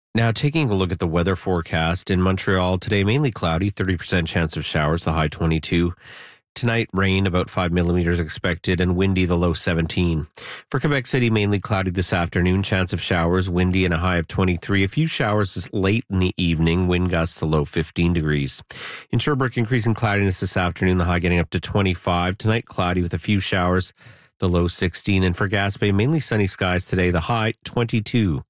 Now, taking a look at the weather forecast in Montreal today, mainly cloudy, 30% chance of showers, the high 22. Tonight, rain, about 5 millimeters expected, and windy, the low 17. For Quebec City, mainly cloudy this afternoon, chance of showers, windy, and a high of 23. A few showers late in the evening, wind gusts, the low 15 degrees. In Sherbrooke, increasing cloudiness this afternoon, the high getting up to 25. Tonight, cloudy with a few showers, the low 16. And for Gaspé, mainly sunny skies today, the high 22.